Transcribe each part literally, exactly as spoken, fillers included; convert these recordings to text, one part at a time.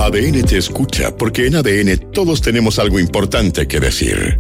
A D N te escucha, porque en A D N todos tenemos algo importante que decir.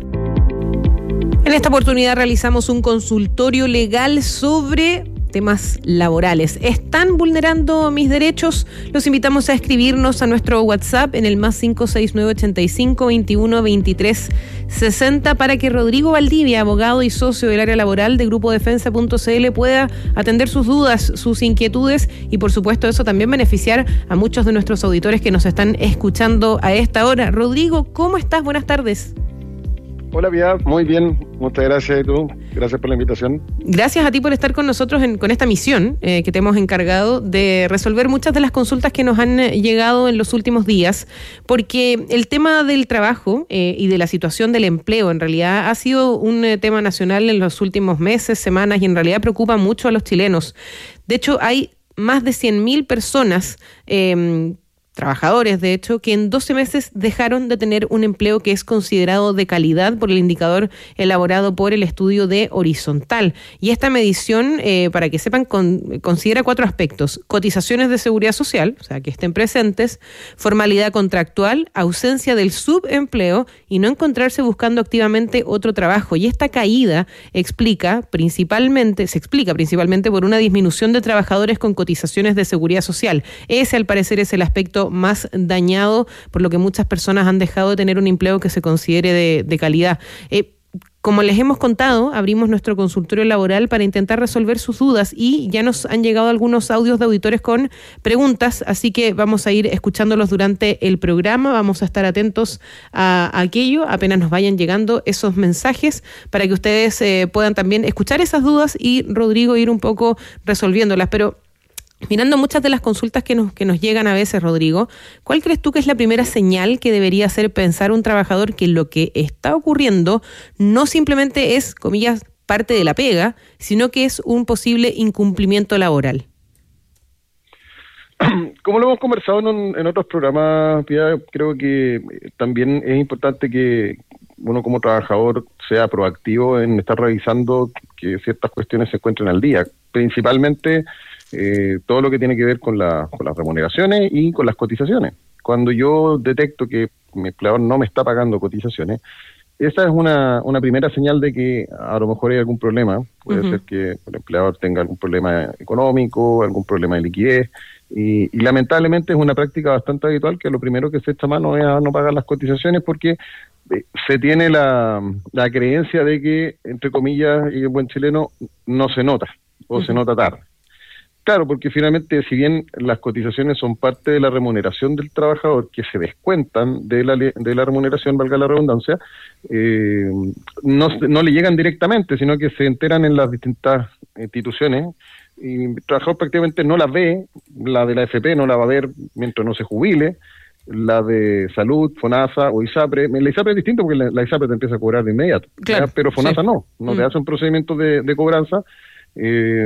En esta oportunidad realizamos un consultorio legal sobre temas laborales. ¿Están vulnerando mis derechos? Los invitamos a escribirnos a nuestro WhatsApp en el más cinco seis nueve ochenta y cinco veintiuno veintitrés sesenta para que Rodrigo Valdivia, abogado y socio del área laboral de grupo defensa punto c l, pueda atender sus dudas, sus inquietudes y por supuesto eso también beneficiar a muchos de nuestros auditores que nos están escuchando a esta hora. Rodrigo, ¿cómo estás? Buenas tardes. Hola, Pia, muy bien, muchas gracias. ¿Y tú? Gracias por la invitación. Gracias a ti por estar con nosotros en, con esta misión eh, que te hemos encargado de resolver muchas de las consultas que nos han eh, llegado en los últimos días, porque el tema del trabajo eh, y de la situación del empleo en realidad ha sido un eh, tema nacional en los últimos meses, semanas, y en realidad preocupa mucho a los chilenos. De hecho, hay más de cien mil personas eh, trabajadores, de hecho, que en doce meses dejaron de tener un empleo que es considerado de calidad por el indicador elaborado por el estudio de Horizontal. Y esta medición, eh, para que sepan, con, considera cuatro aspectos: cotizaciones de seguridad social, o sea, que estén presentes, formalidad contractual, ausencia del subempleo y no encontrarse buscando activamente otro trabajo. Y esta caída explica principalmente, se explica principalmente por una disminución de trabajadores con cotizaciones de seguridad social. Ese, al parecer, es el aspecto más dañado, por lo que muchas personas han dejado de tener un empleo que se considere de, de calidad. Eh, como les hemos contado, abrimos nuestro consultorio laboral para intentar resolver sus dudas y ya nos han llegado algunos audios de auditores con preguntas, así que vamos a ir escuchándolos durante el programa, vamos a estar atentos a, a aquello, apenas nos vayan llegando esos mensajes para que ustedes eh, puedan también escuchar esas dudas y Rodrigo ir un poco resolviéndolas. Pero mirando muchas de las consultas que nos, que nos llegan a veces, Rodrigo, ¿cuál crees tú que es la primera señal que debería hacer pensar un trabajador que lo que está ocurriendo no simplemente es, comillas, parte de la pega, sino que es un posible incumplimiento laboral? Como lo hemos conversado en, en otros programas, Pia, creo que también es importante que uno como trabajador sea proactivo en estar revisando que ciertas cuestiones se encuentren al día, principalmente Eh, todo lo que tiene que ver con, la, con las remuneraciones y con las cotizaciones. Cuando yo detecto que mi empleador no me está pagando cotizaciones, esa es una, una primera señal de que a lo mejor hay algún problema. Puede uh-huh. ser que el empleador tenga algún problema económico, algún problema de liquidez, y, y lamentablemente es una práctica bastante habitual que lo primero que se echa mano es a no pagar las cotizaciones porque eh, se tiene la, la creencia de que, entre comillas, y en buen chileno, no se nota o uh-huh. se nota tarde. Claro, porque finalmente, si bien las cotizaciones son parte de la remuneración del trabajador, que se descuentan de la de la remuneración, valga la redundancia, eh, no, no le llegan directamente, sino que se enteran en las distintas instituciones, y el trabajador prácticamente no las ve. La de la A F P no la va a ver mientras no se jubile, la de salud, FONASA o ISAPRE. La ISAPRE es distinto porque la, la ISAPRE te empieza a cobrar de inmediato, claro, pero FONASA sí. no, no mm. te hace un procedimiento de, de cobranza. Eh,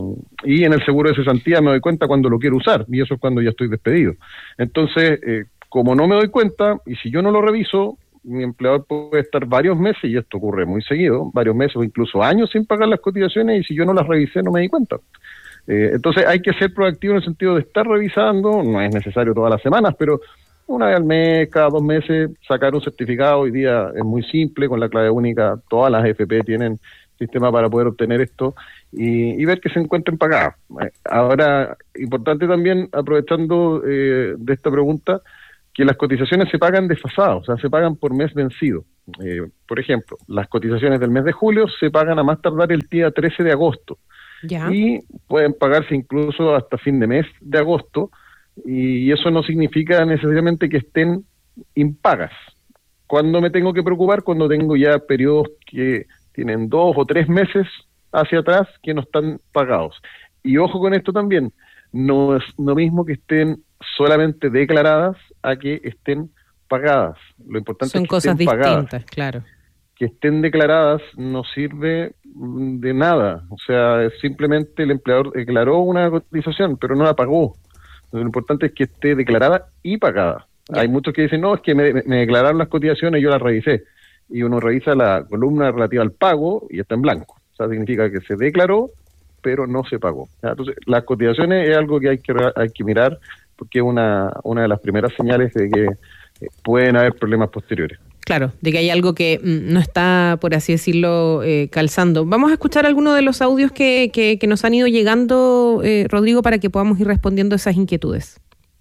y en el seguro de cesantía me doy cuenta cuando lo quiero usar, y eso es cuando ya estoy despedido. Entonces, eh, como no me doy cuenta, y si yo no lo reviso, mi empleador puede estar varios meses, y esto ocurre muy seguido, varios meses o incluso años sin pagar las cotizaciones, y si yo no las revisé no me di cuenta. Eh, entonces hay que ser proactivo en el sentido de estar revisando, no es necesario todas las semanas, pero una vez al mes, cada dos meses, sacar un certificado. Hoy día es muy simple, con la clave única, todas las A F P tienen sistema para poder obtener esto y, y ver que se encuentren pagadas. Ahora, importante también, aprovechando eh, de esta pregunta, que las cotizaciones se pagan desfasadas, o sea, se pagan por mes vencido. Eh, por ejemplo, las cotizaciones del mes de julio se pagan a más tardar el día trece de agosto. Ya. Y pueden pagarse incluso hasta fin de mes de agosto, y eso no significa necesariamente que estén impagas. ¿Cuándo me tengo que preocupar? Cuando tengo ya periodos que tienen dos o tres meses hacia atrás que no están pagados. Y ojo con esto también, no es lo mismo que estén solamente declaradas a que estén pagadas. Lo importante Son es que cosas estén distintas, pagadas. Claro. Que estén declaradas no sirve de nada. O sea, simplemente el empleador declaró una cotización, pero no la pagó. Lo importante es que esté declarada y pagada. Ya. Hay muchos que dicen, no, es que me, me declararon las cotizaciones y yo las revisé. Y uno revisa la columna relativa al pago y está en blanco. O sea, significa que se declaró, pero no se pagó. Entonces, las cotizaciones es algo que hay que hay que mirar porque es una, una de las primeras señales de que eh, pueden haber problemas posteriores. Claro, de que hay algo que mm, no está, por así decirlo, eh, calzando. Vamos a escuchar algunos de los audios que, que, que nos han ido llegando, eh, Rodrigo, para que podamos ir respondiendo a esas inquietudes.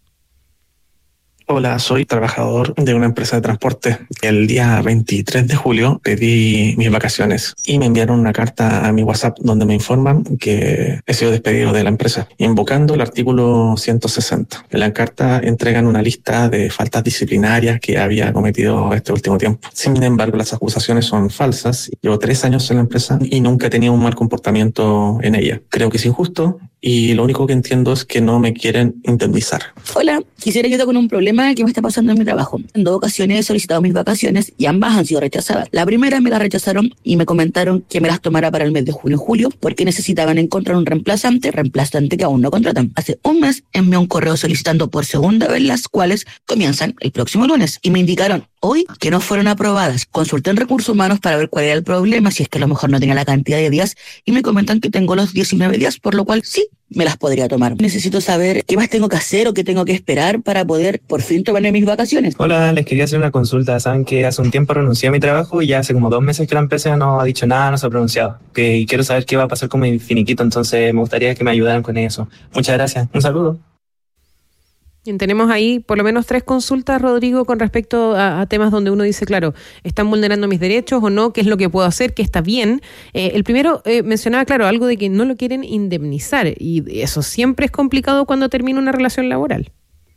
Hola, soy trabajador de una empresa de transporte. El día veintitrés de julio pedí mis vacaciones y me enviaron una carta a mi WhatsApp donde me informan que he sido despedido de la empresa, invocando el artículo ciento sesenta. En la carta entregan una lista de faltas disciplinarias que había cometido este último tiempo. Sin embargo, las acusaciones son falsas. Llevo tres años en la empresa y nunca he tenido un mal comportamiento en ella. Creo que es injusto y lo único que entiendo es que no me quieren indemnizar. Hola, quisiera ayudar con un problema que me está pasando en mi trabajo. En dos ocasiones he solicitado mis vacaciones y ambas han sido rechazadas. La primera me la rechazaron y me comentaron que me las tomara para el mes de junio y julio porque necesitaban encontrar un reemplazante, reemplazante que aún no contratan. Hace un mes envié un correo solicitando por segunda vez, las cuales comienzan el próximo lunes y me indicaron hoy que no fueron aprobadas. Consulté en recursos humanos para ver cuál era el problema, si es que a lo mejor no tenía la cantidad de días, y me comentan que tengo los diecinueve días, por lo cual sí, me las podría tomar. Necesito saber qué más tengo que hacer o qué tengo que esperar para poder por fin tomarme mis vacaciones. Hola, les quería hacer una consulta. Saben que hace un tiempo renuncié a mi trabajo y ya hace como dos meses que la empresa no ha dicho nada, no se ha pronunciado. Que, y quiero saber qué va a pasar con mi finiquito, entonces me gustaría que me ayudaran con eso. Muchas gracias. Un saludo. Bien, tenemos ahí por lo menos tres consultas, Rodrigo, con respecto a, a temas donde uno dice, claro, ¿están vulnerando mis derechos o no? ¿Qué es lo que puedo hacer? ¿Qué está bien? Eh, el primero eh, mencionaba, claro, algo de que no lo quieren indemnizar, y eso siempre es complicado cuando termina una relación laboral.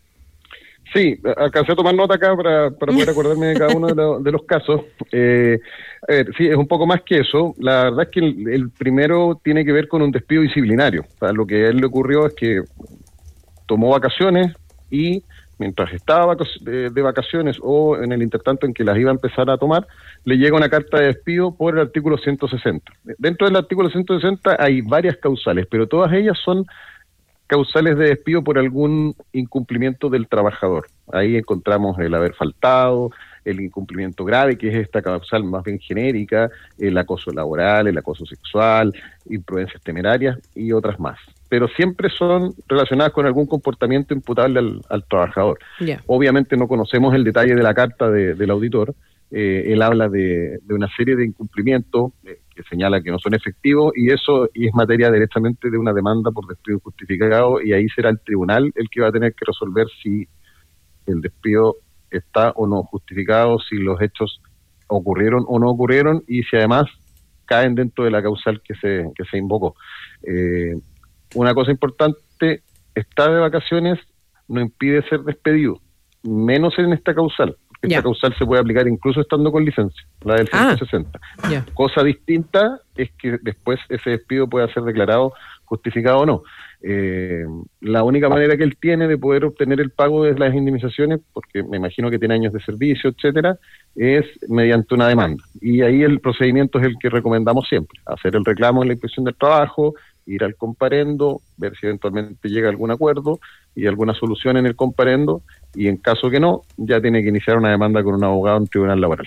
Sí, alcancé a tomar nota acá para, para poder acordarme de cada uno de, lo, de los casos. Eh, a ver, sí, es un poco más que eso. La verdad es que el, el primero tiene que ver con un despido disciplinario. O sea, lo que a él le ocurrió es que tomó vacaciones y mientras estaba de, de vacaciones o en el intertanto en que las iba a empezar a tomar, le llega una carta de despido por el artículo ciento sesenta. Dentro del artículo ciento sesenta hay varias causales, pero todas ellas son causales de despido por algún incumplimiento del trabajador. Ahí encontramos el haber faltado, el incumplimiento grave, que es esta causal más bien genérica, el acoso laboral, el acoso sexual, imprudencias temerarias y otras más. Pero siempre son relacionadas con algún comportamiento imputable al, al trabajador. Yeah. Obviamente no conocemos el detalle de la carta de, del auditor. Eh, él habla de, de una serie de incumplimientos eh, que señala que no son efectivos, y eso y es materia directamente de una demanda por despido injustificado, y ahí será el tribunal el que va a tener que resolver si el despido está o no justificado, si los hechos ocurrieron o no ocurrieron, y si además caen dentro de la causal que se, que se invocó. Eh, una cosa importante, estar de vacaciones no impide ser despedido, menos en esta causal. Esta yeah. causal se puede aplicar incluso estando con licencia, la del ciento sesenta. Ah, yeah. Cosa distinta es que después ese despido pueda ser declarado justificado o no. Eh, la única manera que él tiene de poder obtener el pago de las indemnizaciones, porque me imagino que tiene años de servicio, etcétera, es mediante una demanda. Y ahí el procedimiento es el que recomendamos siempre: hacer el reclamo en la Inspección del Trabajo, ir al comparendo, ver si eventualmente llega a algún acuerdo y alguna solución en el comparendo, y en caso que no, ya tiene que iniciar una demanda con un abogado en tribunal laboral.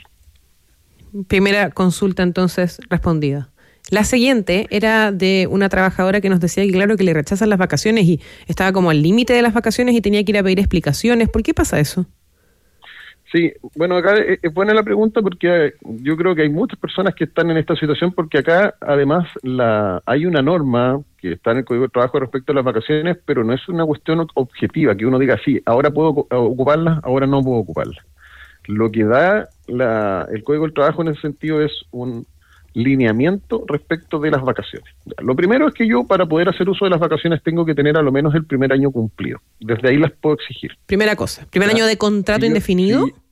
Primera consulta entonces respondida. La siguiente era de una trabajadora que nos decía que claro que le rechazan las vacaciones y estaba como al límite de las vacaciones y tenía que ir a pedir explicaciones. ¿Por qué pasa eso? Sí, bueno, acá es buena la pregunta porque yo creo que hay muchas personas que están en esta situación, porque acá además la hay una norma que está en el Código de Trabajo respecto a las vacaciones, pero no es una cuestión objetiva, que uno diga, sí, ahora puedo ocuparlas, ahora no puedo ocuparlas. Lo que da la, el Código del Trabajo en ese sentido es un lineamiento respecto de las vacaciones. Lo primero es que yo, para poder hacer uso de las vacaciones, tengo que tener a lo menos el primer año cumplido. Desde ahí las puedo exigir. Primera cosa, ¿primer ¿Ya? año de contrato sí, indefinido? Sí.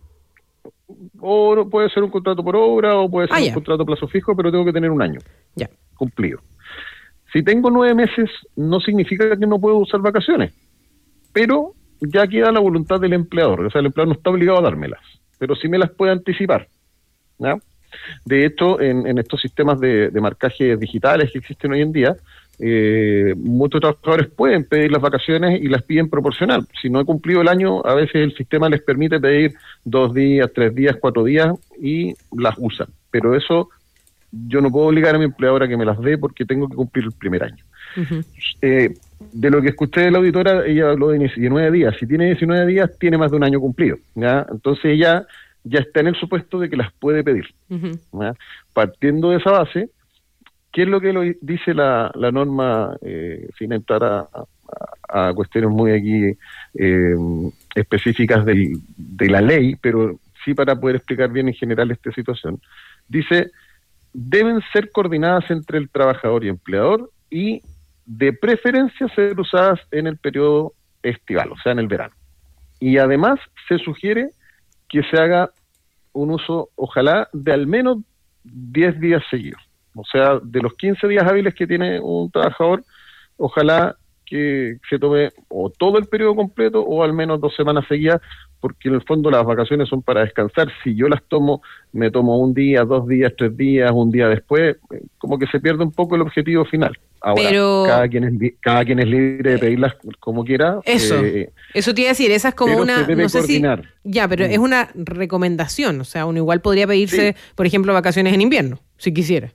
O puede ser un contrato por obra, o puede ser ah, un ya. contrato a plazo fijo, pero tengo que tener un año ya. cumplido. Si tengo nueve meses, no significa que no puedo usar vacaciones, pero ya queda la voluntad del empleador. O sea, el empleador no está obligado a dármelas, pero sí me las puede anticipar, ¿ya? De hecho, en, en estos sistemas de, de marcaje digitales que existen hoy en día, eh, muchos trabajadores pueden pedir las vacaciones y las piden proporcional. Si no he cumplido el año, a veces el sistema les permite pedir dos días, tres días, cuatro días y las usan. Pero eso yo no puedo obligar a mi empleador a que me las dé porque tengo que cumplir el primer año. Uh-huh. Eh, de lo que escuché de la auditora, ella habló de diecinueve días. Si tiene diecinueve días, tiene más de un año cumplido, ¿ya? Entonces ella ya está en el supuesto de que las puede pedir. Uh-huh. ¿Ya? Partiendo de esa base, ¿qué es lo que lo dice la, la norma, eh, sin entrar a, a, a cuestiones muy aquí eh, específicas del, de la ley, pero sí para poder explicar bien en general esta situación? Dice, deben ser coordinadas entre el trabajador y empleador y de preferencia ser usadas en el periodo estival, o sea, en el verano. Y además se sugiere que se haga un uso, ojalá, de al menos diez días seguidos. O sea, de los quince días hábiles que tiene un trabajador, ojalá que se tome o todo el periodo completo o al menos dos semanas seguidas, porque en el fondo las vacaciones son para descansar. Si yo las tomo, me tomo un día, dos días, tres días, un día después, como que se pierde un poco el objetivo final. Ahora, pero, cada quien es li- cada quien es libre de pedirlas como quiera. Eso, eh, eso te iba a decir, esa es como pero una, se debe no sé coordinar. si, ya, pero Mm. es una recomendación, o sea, uno igual podría pedirse, Sí. por ejemplo, vacaciones en invierno, si quisiera.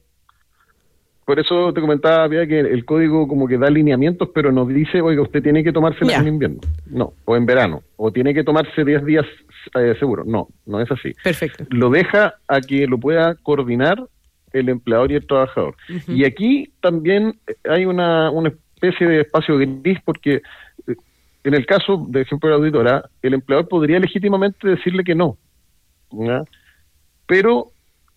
Por eso te comentaba, Pia, que el código como que da lineamientos, pero nos dice, oiga, usted tiene que tomárselas Ya. en invierno. No, o en verano. O tiene que tomarse diez días eh, seguro. No, no es así. Perfecto. Lo deja a que lo pueda coordinar el empleador y el trabajador. Uh-huh. Y aquí también hay una, una especie de espacio gris, porque eh, en el caso, de ejemplo, de la auditora, el empleador podría legítimamente decirle que no, ¿ya? Pero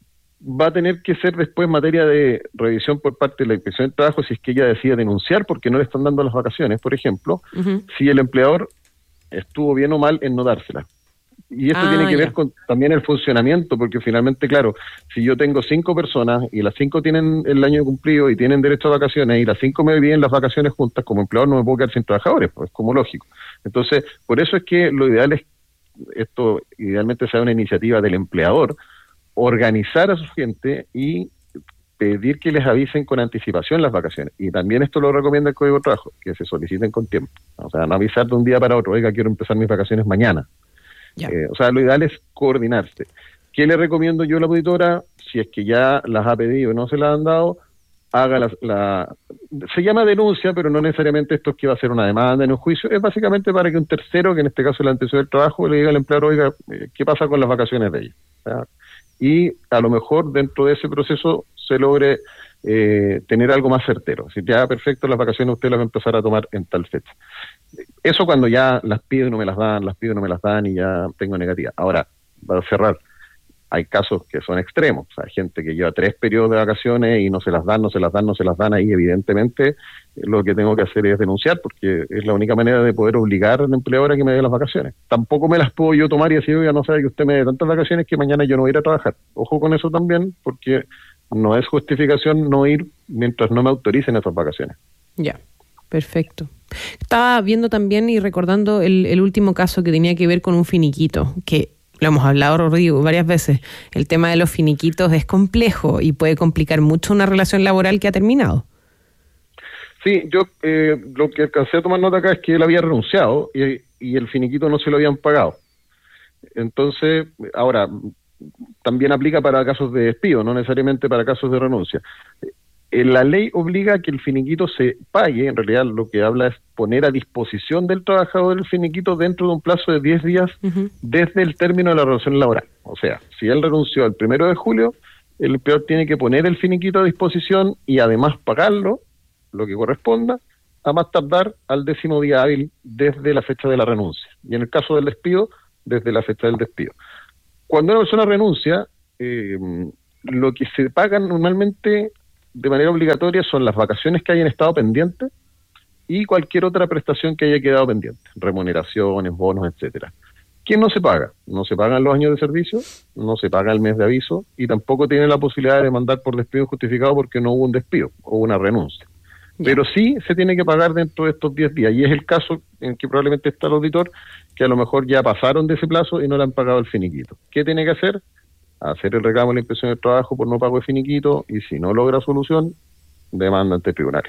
va a tener que ser después materia de revisión por parte de la Inspección del Trabajo si es que ella decide denunciar porque no le están dando las vacaciones, por ejemplo, Uh-huh. si el empleador estuvo bien o mal en no dárselas. Y esto Ah, tiene que ya. ver con también el funcionamiento, porque finalmente, claro, si yo tengo cinco personas y las cinco tienen el año cumplido y tienen derecho a vacaciones y las cinco me dividen las vacaciones juntas, como empleador no me puedo quedar sin trabajadores, pues es como lógico. Entonces, por eso es que lo ideal es, esto idealmente sea una iniciativa del empleador, organizar a su gente y pedir que les avisen con anticipación las vacaciones. Y también esto lo recomienda el Código de Trabajo, que se soliciten con tiempo. O sea, no avisar de un día para otro, oiga, quiero empezar mis vacaciones mañana. Eh, o sea, lo ideal es coordinarse. ¿Qué le recomiendo yo a la auditora? Si es que ya las ha pedido y no se las han dado, haga la, la... Se llama denuncia, pero no necesariamente esto es que va a ser una demanda en un juicio. Es básicamente para que un tercero, que en este caso el antecesor del trabajo, le diga al empleador, oiga, ¿qué pasa con las vacaciones de ella? O sea, y a lo mejor dentro de ese proceso se logre eh, tener algo más certero. Si ya, perfecto, las vacaciones usted las va a empezar a tomar en tal fecha. Eso cuando ya las pido y no me las dan, las pido y no me las dan y ya tengo negativa. Ahora, para cerrar, hay casos que son extremos. O sea, hay gente que lleva tres periodos de vacaciones y no se las dan, no se las dan, no se las dan. Ahí evidentemente lo que tengo que hacer es denunciar, porque es la única manera de poder obligar al empleador a que me dé las vacaciones. Tampoco me las puedo yo tomar y decir, oiga, no sabe que usted me dé tantas vacaciones que mañana yo no voy a ir a trabajar. Ojo con eso también, porque no es justificación no ir mientras no me autoricen esas vacaciones. Ya, perfecto. Estaba viendo también y recordando el, el último caso que tenía que ver con un finiquito, que lo hemos hablado, Rodrigo, varias veces. El tema de los finiquitos es complejo y puede complicar mucho una relación laboral que ha terminado. Sí, yo eh, lo que alcancé a tomar nota acá es que él había renunciado y, y el finiquito no se lo habían pagado. Entonces, ahora, también aplica para casos de despido, no necesariamente para casos de renuncia. Eh, la ley obliga a que el finiquito se pague, en realidad lo que habla es poner a disposición del trabajador el finiquito dentro de un plazo de diez días uh-huh. desde el término de la relación laboral. O sea, si él renunció el primero de julio, el empleador tiene que poner el finiquito a disposición y además pagarlo, lo que corresponda, a más tardar al décimo día hábil desde la fecha de la renuncia. Y en el caso del despido, desde la fecha del despido. Cuando una persona renuncia, eh, lo que se paga normalmente de manera obligatoria son las vacaciones que hayan estado pendientes y cualquier otra prestación que haya quedado pendiente, remuneraciones, bonos, etcétera. ¿Quién no se paga? No se pagan los años de servicio, no se paga el mes de aviso y tampoco tiene la posibilidad de demandar por despido injustificado porque no hubo un despido o una renuncia. Pero sí se tiene que pagar dentro de estos diez días y es el caso en que probablemente está el auditor que a lo mejor ya pasaron de ese plazo y no le han pagado el finiquito. ¿Qué tiene que hacer? Hacer el reclamo a la Inspección del Trabajo por no pago de finiquito y si no logra solución, demanda ante tribunales.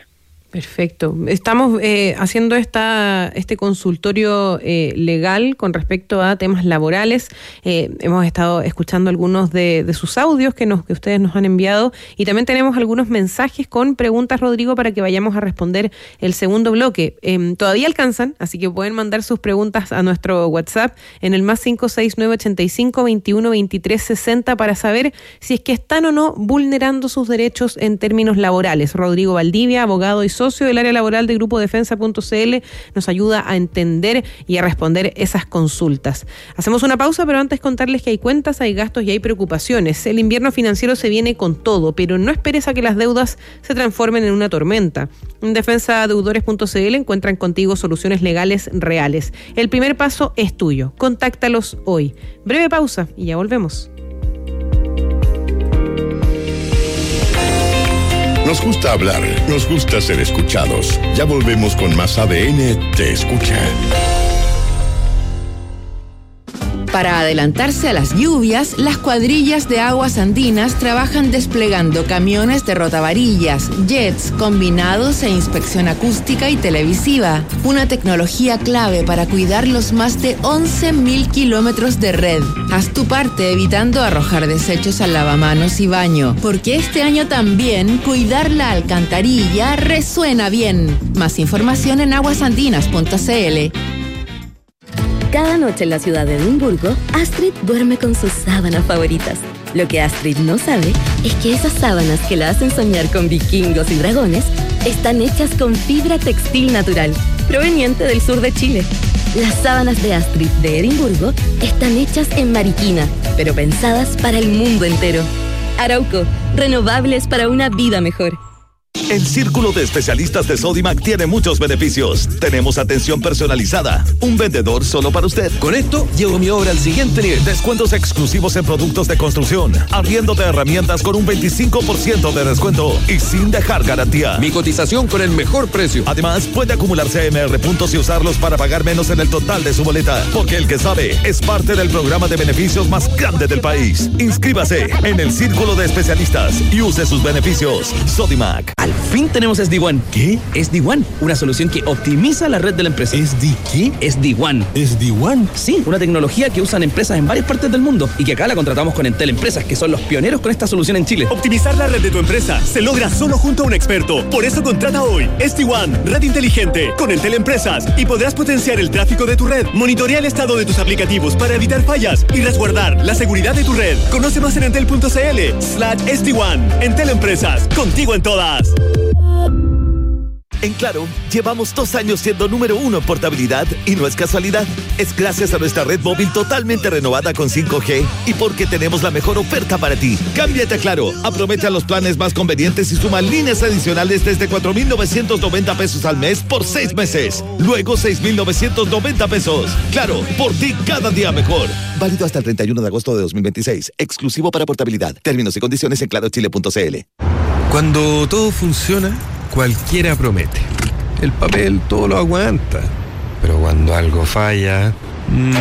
Perfecto. Estamos eh, haciendo esta este consultorio eh, legal con respecto a temas laborales. Eh, hemos estado escuchando algunos de, de sus audios que, nos, que ustedes nos han enviado y también tenemos algunos mensajes con preguntas, Rodrigo, para que vayamos a responder el segundo bloque. Eh, todavía alcanzan, así que pueden mandar sus preguntas a nuestro WhatsApp en el más cinco seis nueve ocho cinco, veintiuno, veintitrés, sesenta para saber si es que están o no vulnerando sus derechos en términos laborales. Rodrigo Valdivia, abogado y socio del área laboral de Grupo Defensa punto c l, nos ayuda a entender y a responder esas consultas. Hacemos una pausa, pero antes contarles que hay cuentas, hay gastos y hay preocupaciones. El invierno financiero se viene con todo, pero no esperes a que las deudas se transformen en una tormenta. En defensa deudores punto c l encuentran contigo soluciones legales reales. El primer paso es tuyo. Contáctalos hoy. Breve pausa y ya volvemos. Nos gusta hablar, nos gusta ser escuchados. Ya volvemos con más A D N Te Escucha. Para adelantarse a las lluvias, las cuadrillas de aguas andinas trabajan desplegando camiones de rotavarillas, jets, combinados e inspección acústica y televisiva. Una tecnología clave para cuidar los más de once mil kilómetros de red. Haz tu parte evitando arrojar desechos al lavamanos y baño, porque este año también cuidar la alcantarilla resuena bien. Más información en aguas andinas punto c l. Cada noche en la ciudad de Edimburgo, Astrid duerme con sus sábanas favoritas. Lo que Astrid no sabe es que esas sábanas que la hacen soñar con vikingos y dragones están hechas con fibra textil natural, proveniente del sur de Chile. Las sábanas de Astrid de Edimburgo están hechas en Mariquina, pero pensadas para el mundo entero. Arauco, renovables para una vida mejor. El Círculo de Especialistas de Sodimac tiene muchos beneficios. Tenemos atención personalizada, un vendedor solo para usted. Con esto, llevo mi obra al siguiente nivel. Descuentos exclusivos en productos de construcción, arriendo de herramientas con un veinticinco por ciento de descuento y sin dejar garantía. Mi cotización con el mejor precio. Además, puede acumular C M R puntos y usarlos para pagar menos en el total de su boleta. Porque el que sabe es parte del programa de beneficios más grande del país. Inscríbase en el Círculo de Especialistas y use sus beneficios. Sodimac. Al fin tenemos S D ONE. ¿Qué? S D ONE, una solución que optimiza la red de la empresa. ¿S D qué? S D ONE. ¿S D ONE? Sí, una tecnología que usan empresas en varias partes del mundo y que acá la contratamos con Entel Empresas, que son los pioneros con esta solución en Chile. Optimizar la red de tu empresa se logra solo junto a un experto. Por eso contrata hoy S D ONE, red inteligente, con Entel Empresas, y podrás potenciar el tráfico de tu red. Monitorea el estado de tus aplicativos para evitar fallas y resguardar la seguridad de tu red. Conoce más en entel punto c l slash S D ONE. Entel Empresas, contigo en todas. En Claro, llevamos dos años siendo número uno en portabilidad y no es casualidad. Es gracias a nuestra red móvil totalmente renovada con cinco G y porque tenemos la mejor oferta para ti. Cámbiate a Claro, aprovecha los planes más convenientes y suma líneas adicionales desde cuatro mil novecientos noventa pesos al mes por seis meses. Luego seis mil novecientos noventa pesos. Claro, por ti cada día mejor. Válido hasta el treinta y uno de agosto de dos mil veintiséis. Exclusivo para portabilidad. Términos y condiciones en claro chile punto c l. Cuando todo funciona, cualquiera promete. El papel todo lo aguanta. Pero cuando algo falla... Mmm,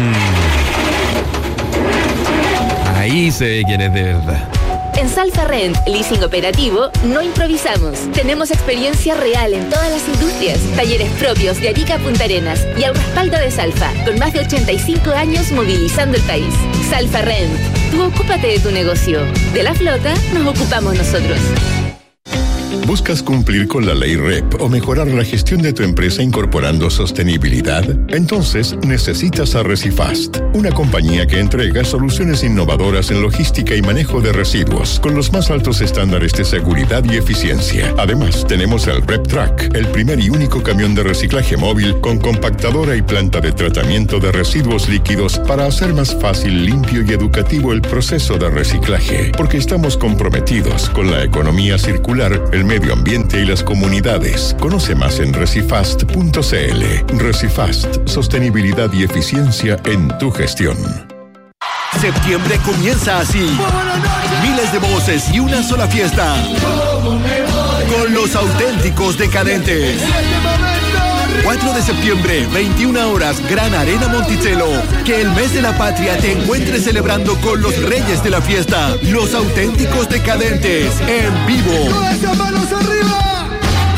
ahí se ve quién es de verdad. En Salfa Rent, leasing operativo, no improvisamos. Tenemos experiencia real en todas las industrias. Talleres propios de Arica a Punta Arenas y al respaldo de Salfa, con más de ochenta y cinco años movilizando el país. Salfa Rent, tú ocúpate de tu negocio. De la flota nos ocupamos nosotros. ¿Buscas cumplir con la ley R E P o mejorar la gestión de tu empresa incorporando sostenibilidad? Entonces necesitas a Recifast, una compañía que entrega soluciones innovadoras en logística y manejo de residuos con los más altos estándares de seguridad y eficiencia. Además, tenemos el RepTrack, el primer y único camión de reciclaje móvil con compactadora y planta de tratamiento de residuos líquidos para hacer más fácil, limpio y educativo el proceso de reciclaje, porque estamos comprometidos con la economía circular, el medio ambiente y las comunidades. Conoce más en recifast punto c l. Recifast, sostenibilidad y eficiencia en tu gestión. Septiembre comienza así. Miles de voces y una sola fiesta. Con los auténticos decadentes. cuatro de septiembre, veintiuna horas, Gran Arena Monticello. Que el mes de la patria te encuentres celebrando con los reyes de la fiesta. Los auténticos decadentes, en vivo. ¡Con las manos arriba!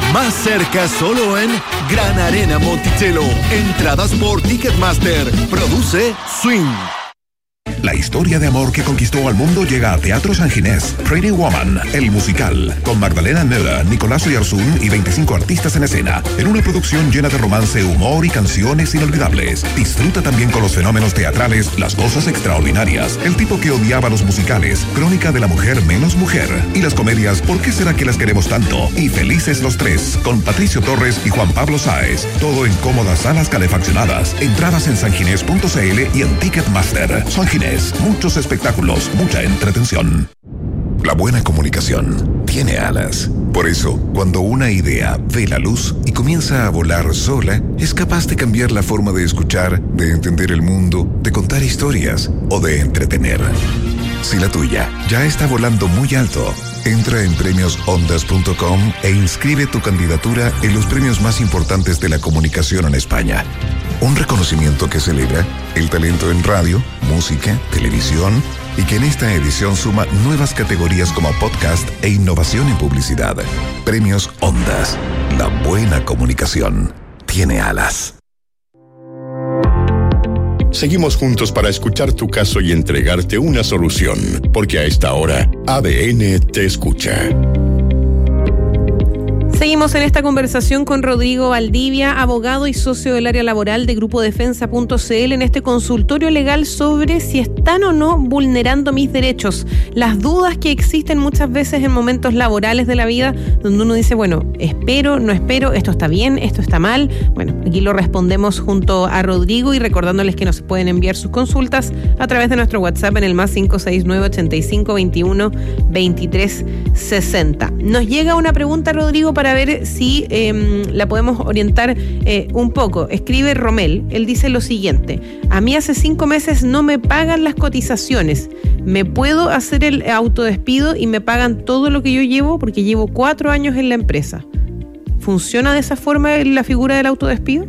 Más cerca solo en Gran Arena Monticello. Entradas por Ticketmaster. Produce Swing. La historia de amor que conquistó al mundo llega a Teatro San Ginés. Pretty Woman, el musical, con Magdalena Müller, Nicolás Oyarzún y veinticinco artistas en escena, en una producción llena de romance, humor y canciones inolvidables. Disfruta también con los fenómenos teatrales, las cosas extraordinarias, el tipo que odiaba los musicales, Crónica de la mujer menos mujer, y las comedias ¿Por qué será que las queremos tanto? Y Felices los tres, con Patricio Torres y Juan Pablo Sáez. Todo en cómodas salas calefaccionadas. Entradas en sanginés punto c l y en Ticketmaster. San Ginés. Muchos espectáculos, mucha entretención. La buena comunicación tiene alas. Por eso, cuando una idea ve la luz y comienza a volar sola, es capaz de cambiar la forma de escuchar, de entender el mundo, de contar historias o de entretener. Si la tuya ya está volando muy alto, entra en premios ondas punto com e inscribe tu candidatura en los premios más importantes de la comunicación en España. Un reconocimiento que celebra el talento en radio, música, televisión y que en esta edición suma nuevas categorías como podcast e innovación en publicidad. Premios Ondas. La buena comunicación tiene alas. Seguimos juntos para escuchar tu caso y entregarte una solución, porque a esta hora A D N te escucha. Seguimos en esta conversación con Rodrigo Valdivia, abogado y socio del área laboral de Grupo Defensa punto c l, en este consultorio legal sobre si están o no vulnerando mis derechos. Las dudas que existen muchas veces en momentos laborales de la vida, donde uno dice, bueno, espero, no espero, esto está bien, esto está mal. Bueno, aquí lo respondemos junto a Rodrigo y recordándoles que nos pueden enviar sus consultas a través de nuestro WhatsApp en el más cinco seis nueve, ochenta y cinco, veintiuno, veintitrés, sesenta. Nos llega una pregunta, Rodrigo, para ver si eh, la podemos orientar eh, un poco. Escribe Romel, él dice lo siguiente: a mí hace cinco meses no me pagan las cotizaciones, ¿me puedo hacer el autodespido y me pagan todo lo que yo llevo? Porque llevo cuatro años en la empresa. ¿Funciona de esa forma la figura del autodespido?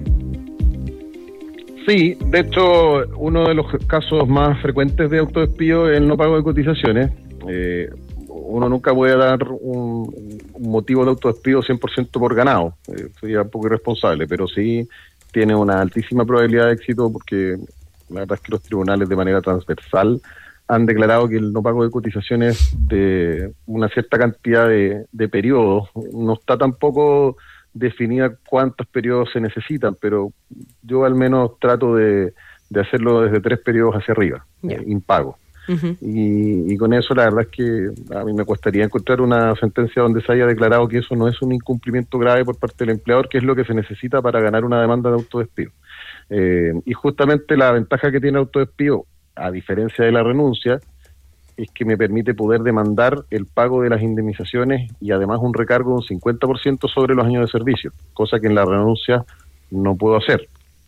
Sí, de hecho, uno de los casos más frecuentes de autodespido es el no pago de cotizaciones. Eh, uno nunca puede dar un, un motivo de autodespido cien por ciento por ganado, eh, sería un poco irresponsable, pero sí tiene una altísima probabilidad de éxito porque la verdad es que los tribunales de manera transversal han declarado que el no pago de cotizaciones de una cierta cantidad de, de periodos, no está tampoco definida cuántos periodos se necesitan, pero yo al menos trato de, de hacerlo desde tres periodos hacia arriba, yeah. eh, impago. Uh-huh. Y, y con eso la verdad es que a mí me costaría encontrar una sentencia donde se haya declarado que eso no es un incumplimiento grave por parte del empleador, que es lo que se necesita para ganar una demanda de autodespido. Eh, y justamente la ventaja que tiene el autodespido, a diferencia de la renuncia, es que me permite poder demandar el pago de las indemnizaciones y además un recargo de un cincuenta por ciento sobre los años de servicio, cosa que en la renuncia no puedo hacer.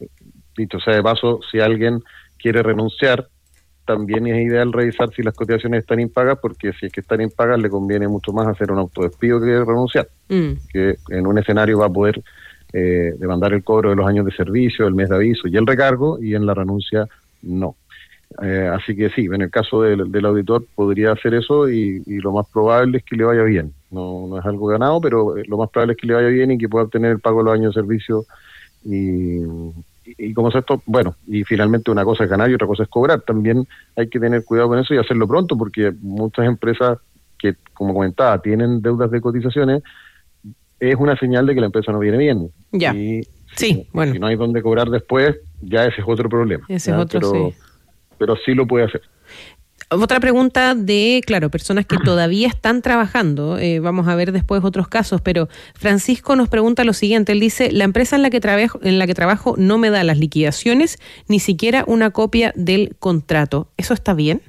Dicho sea de paso, si alguien quiere renunciar, también es ideal revisar si las cotizaciones están impagas, porque si es que están impagas le conviene mucho más hacer un autodespido que renunciar, mm. que en un escenario va a poder eh, demandar el cobro de los años de servicio, el mes de aviso y el recargo, y en la renuncia no. Eh, así que sí, en el caso del, del auditor podría hacer eso y, y lo más probable es que le vaya bien. No, no es algo ganado, pero lo más probable es que le vaya bien y que pueda obtener el pago de los años de servicio. Y, y, y como es esto, bueno, y finalmente una cosa es ganar y otra cosa es cobrar. También hay que tener cuidado con eso y hacerlo pronto, porque muchas empresas que, como comentaba, tienen deudas de cotizaciones, es una señal de que la empresa no viene bien. Ya, y sí, si, bueno. Si no hay dónde cobrar después, ya ese es otro problema. Ese ¿ya? es otro, pero, sí. Pero sí lo puede hacer. Otra pregunta de, claro, personas que todavía están trabajando, eh, vamos a ver después otros casos, pero Francisco nos pregunta lo siguiente, él dice, la empresa en la que trabajo, en la que trabajo no me da las liquidaciones, ni siquiera una copia del contrato. ¿Eso está bien?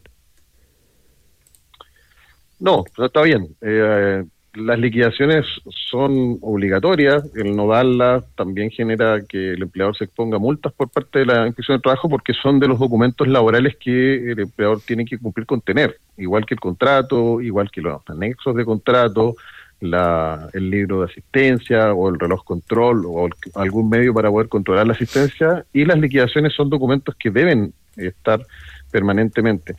No, no está bien. Eh, las liquidaciones son obligatorias, el no darlas también genera que el empleador se exponga a multas por parte de la inspección de trabajo, porque son de los documentos laborales que el empleador tiene que cumplir con tener, igual que el contrato, igual que los anexos de contrato, la, el libro de asistencia o el reloj control o el, algún medio para poder controlar la asistencia, y las liquidaciones son documentos que deben estar permanentemente.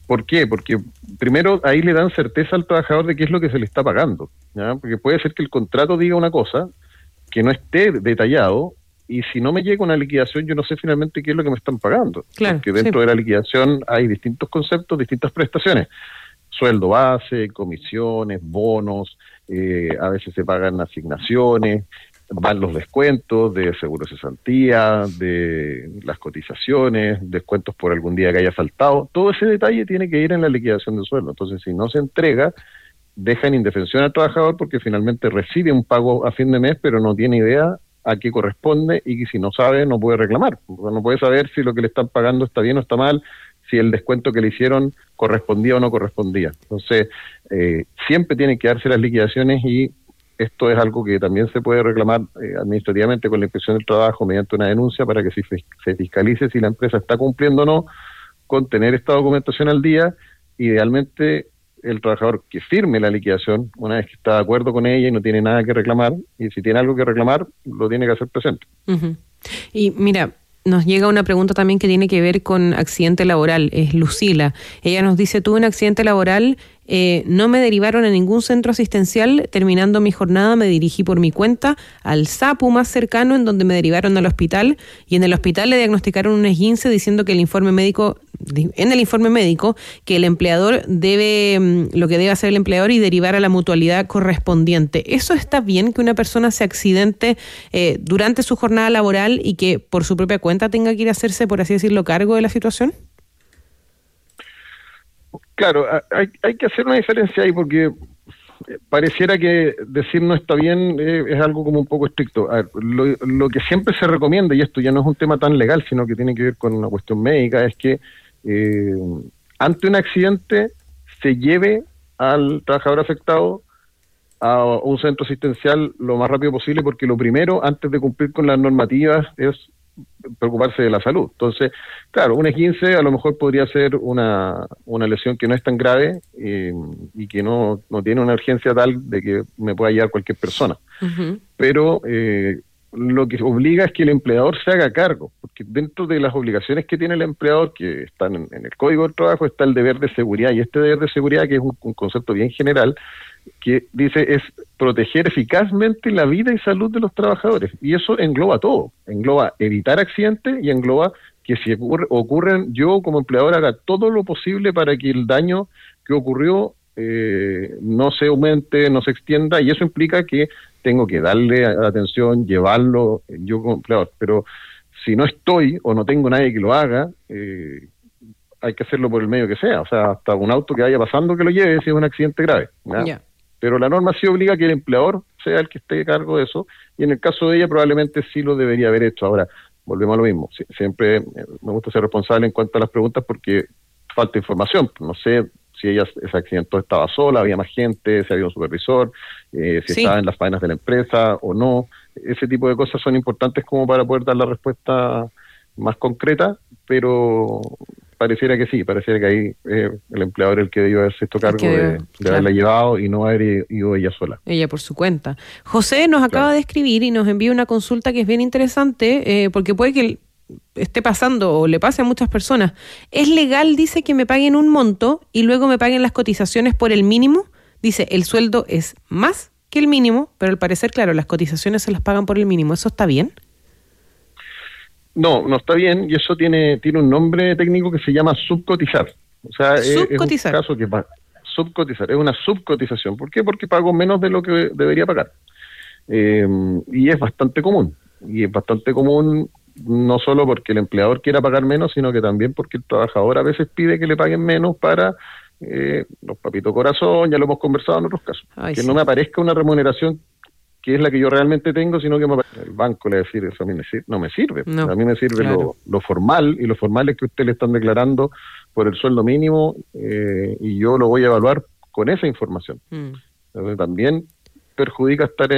¿Por qué? Porque primero ahí le dan certeza al trabajador de qué es lo que se le está pagando, ¿ya? Porque puede ser que el contrato diga una cosa que no esté detallado, y si no me llega una liquidación yo no sé finalmente qué es lo que me están pagando. Claro, porque dentro sí. de la liquidación hay distintos conceptos, distintas prestaciones. Sueldo base, comisiones, bonos, eh, a veces se pagan asignaciones, van los descuentos de seguro de cesantía, de las cotizaciones, descuentos por algún día que haya faltado. Todo ese detalle tiene que ir en la liquidación del sueldo. Entonces, si no se entrega, deja en indefensión al trabajador porque finalmente recibe un pago a fin de mes, pero no tiene idea a qué corresponde y que si no sabe no puede reclamar. No puede saber si lo que le están pagando está bien o está mal, si el descuento que le hicieron correspondía o no correspondía. Entonces, eh, siempre tienen que darse las liquidaciones y esto es algo que también se puede reclamar eh, administrativamente con la Inspección del Trabajo mediante una denuncia para que si se fiscalice si la empresa está cumpliendo o no con tener esta documentación al día. Idealmente el trabajador que firme la liquidación una vez que está de acuerdo con ella y no tiene nada que reclamar, y si tiene algo que reclamar lo tiene que hacer presente. Uh-huh. Y mira, nos llega una pregunta también que tiene que ver con accidente laboral, es Lucila. Ella nos dice, tuve un accidente laboral, eh, no me derivaron a ningún centro asistencial, terminando mi jornada me dirigí por mi cuenta al SAPU más cercano, en donde me derivaron al hospital, y en el hospital le diagnosticaron un esguince diciendo que el informe médico, en el informe médico, que el empleador debe, lo que debe hacer el empleador y derivar a la mutualidad correspondiente. ¿Eso está bien, que una persona se accidente eh, durante su jornada laboral y que por su propia cuenta tenga que ir a hacerse, por así decirlo, cargo de la situación? Claro, hay, hay que hacer una diferencia ahí porque pareciera que decir no está bien eh, es algo como un poco estricto. A ver, lo, lo que siempre se recomienda, y esto ya no es un tema tan legal, sino que tiene que ver con una cuestión médica, es que eh, ante un accidente se lleve al trabajador afectado a un centro asistencial lo más rápido posible, porque lo primero, antes de cumplir con las normativas, es preocuparse de la salud. Entonces, claro, un esguince a lo mejor podría ser una, una lesión que no es tan grave eh, y que no, no tiene una urgencia tal de que me pueda llevar cualquier persona. Uh-huh. Pero eh, lo que obliga es que el empleador se haga cargo, porque dentro de las obligaciones que tiene el empleador, que están en, en el Código del Trabajo, está el deber de seguridad, y este deber de seguridad, que es un, un concepto bien general, que dice es proteger eficazmente la vida y salud de los trabajadores, y eso engloba todo, engloba evitar accidentes y engloba que si ocurre, ocurren, yo como empleador haga todo lo posible para que el daño que ocurrió eh, no se aumente, no se extienda, y eso implica que tengo que darle atención, llevarlo yo como empleador, pero si no estoy o no tengo nadie que lo haga, eh, hay que hacerlo por el medio que sea, o sea, hasta un auto que vaya pasando que lo lleve si es un accidente grave, ¿ya? Yeah. Pero la norma sí obliga a que el empleador sea el que esté a cargo de eso, y en el caso de ella probablemente sí lo debería haber hecho. Ahora, volvemos a lo mismo, Sie- siempre me gusta ser responsable en cuanto a las preguntas porque falta información, no sé si ella se accidentó, estaba sola, había más gente, si había un supervisor, eh, si sí. estaba en las faenas de la empresa o no. Ese tipo de cosas son importantes como para poder dar la respuesta más concreta, pero pareciera que sí, pareciera que ahí eh, el empleador es el que debió haberse hecho cargo que, de, de claro. haberla llevado y no haber ido ella sola. Ella por su cuenta. José nos acaba claro. de escribir y nos envía una consulta que es bien interesante, eh, porque puede que esté pasando o le pase a muchas personas. ¿Es legal, dice, que me paguen un monto y luego me paguen las cotizaciones por el mínimo? Dice, el sueldo es más que el mínimo, pero al parecer, claro, las cotizaciones se las pagan por el mínimo. ¿Eso está bien? No, no está bien, y eso tiene tiene un nombre técnico que se llama subcotizar. O sea, subcotizar. Es, es un caso que pa- subcotizar, es una subcotización. ¿Por qué? Porque pago menos de lo que debería pagar. Eh, y es bastante común. Y es bastante común no solo porque el empleador quiera pagar menos, sino que también porque el trabajador a veces pide que le paguen menos para eh, los papitos corazón, ya lo hemos conversado en otros casos. Ay, que sí. no me aparezca una remuneración que es la que yo realmente tengo, sino que me, el banco le va a decir, eso a mí me sirve, no me sirve. No, a mí me sirve claro. lo, lo formal, y lo formal es que usted le están declarando por el sueldo mínimo, eh, y yo lo voy a evaluar con esa información. Mm. Entonces también perjudica estar en